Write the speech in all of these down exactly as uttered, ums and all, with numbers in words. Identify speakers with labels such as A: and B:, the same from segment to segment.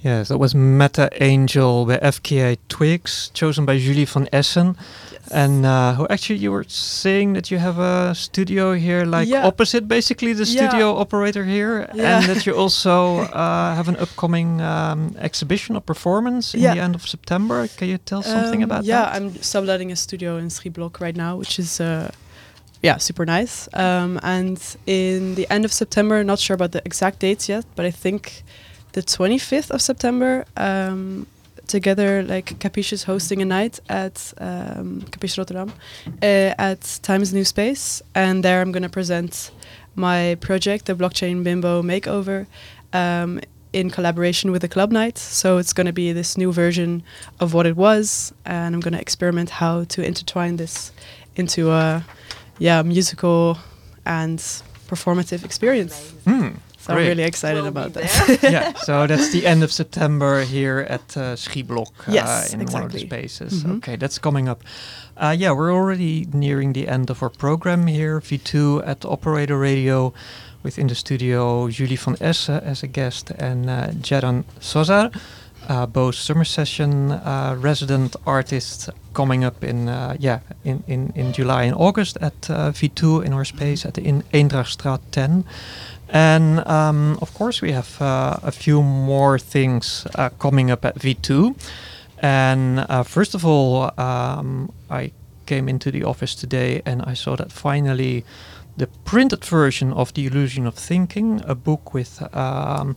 A: Yes, that was Meta Angel by F K A Twigs, chosen by Julie van Essen.
B: Yes.
A: And uh, who actually, you were saying that you have a studio here, like
B: Yeah.
A: opposite basically the
B: Yeah.
A: studio operator here,
B: Yeah.
A: and that you also uh, have an upcoming um, exhibition or performance in
B: Yeah.
A: the end of September. Can you tell something
B: Um,
A: about
B: yeah,
A: that?
B: I'm subletting a studio in Schiblok right now, which is uh, yeah, super nice. Um, and in the end of September, not sure about the exact dates yet, but I think the twenty-fifth of September, um, together, like Capiche is hosting a night at um, Capiche Rotterdam uh, at Times New Space, and there I'm going to present my project, the Blockchain Bimbo Makeover, um, in collaboration with the Club Night. So it's going to be this new version of what it was, and I'm going to experiment how to intertwine this into a yeah musical and performative experience.
A: Hmm,
B: So I'm
A: great.
B: really excited
C: We'll
B: about
C: be
B: that.
A: Yeah, so that's the end of September here at uh, Schiblok uh,
B: Yes,
A: in one of the
B: exactly.
A: spaces.
B: Mhm.
A: Okay, that's coming up. Uh, yeah, we're already nearing the end of our program here, V two at Operator Radio, with in the studio Julie van Essen as a guest and uh, Jaran Sozar, uh, both summer session uh, resident artists coming up in uh, yeah in, in, in July and August at uh, V two in our space at the in Eendrachtstraat ten. And um, of course, we have uh, a few more things uh, coming up at V two. And uh, first of all, um, I came into the office today and I saw that finally the printed version of The Illusion of Thinking, a book with um,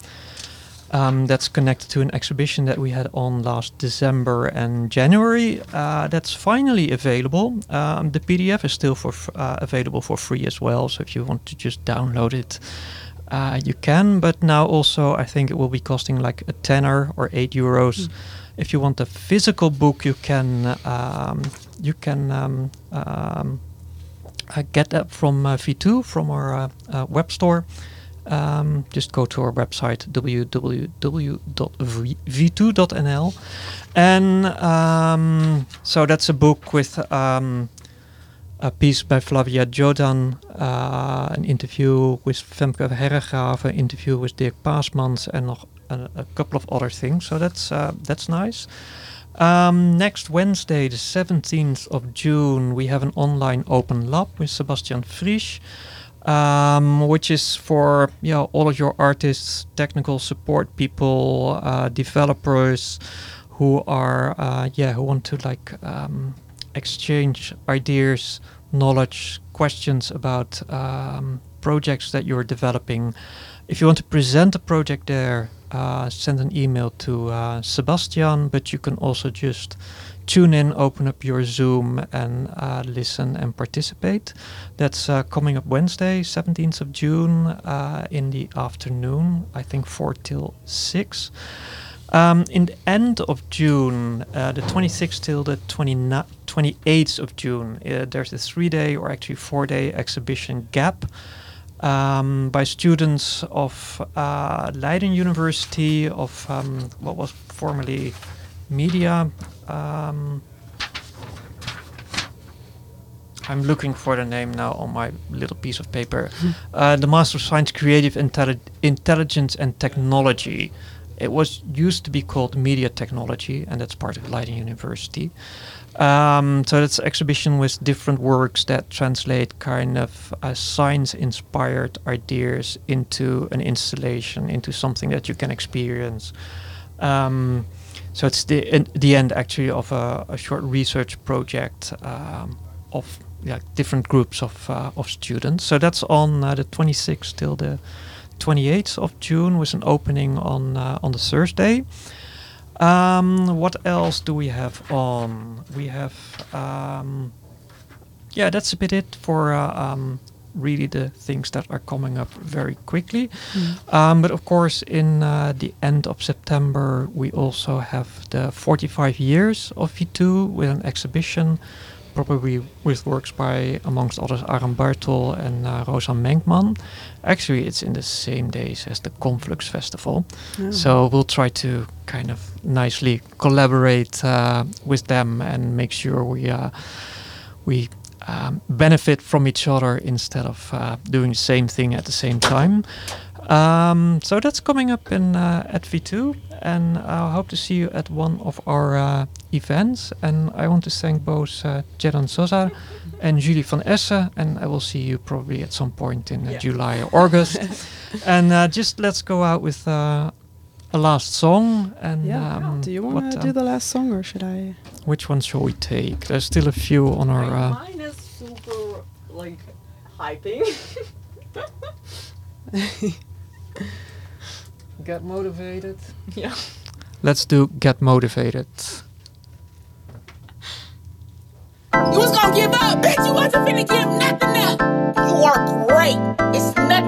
A: um, that's connected to an exhibition that we had on last December and January, uh, that's finally available. Um, the P D F is still for f- uh, available for free as well. So if you want to just download it, Uh, you can, but now also I think it will be costing like a tenner or eight euros.
B: Mm.
A: If you want a physical book, you can um, you can um, um, uh, get that from uh, V two from our uh, uh, web store. Um, just go to our website w w w dot v two dot n l, and um, so that's a book with. Um, A piece by Flavia Jodan, uh, an interview with Femke Herregraven, interview with Dirk Paasmans, and nog a, a couple of other things. So that's uh, that's nice. Um, next Wednesday, the seventeenth of June, we have an online open lab with Sebastian Frisch, um, which is for yeah all of your artists, technical support people, uh, developers who are uh, yeah who want to like. Um, exchange ideas, knowledge, questions about um, projects that you're developing. If you want to present a project there, uh, send an email to uh, Sebastian, but you can also just tune in, open up your Zoom and uh, listen and participate. That's uh, coming up Wednesday, seventeenth of June uh, in the afternoon, I think four till six. Um, in the end of June, uh, the twenty-sixth till the twenty-eighth of June, uh, there's a three-day or actually four-day exhibition Gap um, by students of uh, Leiden University of um, what was formerly media. Um, I'm looking for the name now on my little piece of paper. uh, the Master of Science, Creative Intelli- Intelligence and Technology. It was used to be called Media Technology, and that's part of Leiden University. Um, so that's an exhibition with different works that translate kind of uh, science-inspired ideas into an installation, into something that you can experience. Um, so it's the in, the end actually of a, a short research project um, of yeah, different groups of uh, of students. So that's on uh, the twenty-sixth till the twenty-eighth of June with an opening on uh, on the Thursday. Um, what else do we have on? We have um, yeah, that's a bit it for uh, um, really the things that are coming up very quickly.
B: Mm.
A: Um, but of course, in uh, the end of September, we also have the forty-five years of V two with an exhibition, probably with works by, amongst others, Aram Bartol and uh, Rosa Menkman. Actually, it's in the same days as the Conflux Festival.
B: Oh.
A: So we'll try to kind of nicely collaborate uh, with them and make sure we uh, we um, benefit from each other instead of uh, doing the same thing at the same time. Um, so that's coming up in uh, at V two. and I hope to see you at one of our uh, events. And I want to thank both uh, Jadon Sosa and Julie van Essen, and I will see you probably at some point in uh,
B: Yeah.
A: July or August. And uh, just let's go out with uh, a last song. And
B: Yeah.
A: um,
B: Do you
A: what,
B: want to
A: um,
B: do the last song, or should I?
A: which one shall we take? There's still a few on our. Uh,
C: Mine is super like hyping.
A: Get motivated.
C: Yeah.
A: Let's do Get Motivated.
D: You was gonna give up, bitch. You wasn't finna give nothing up. You are great. It's nothing.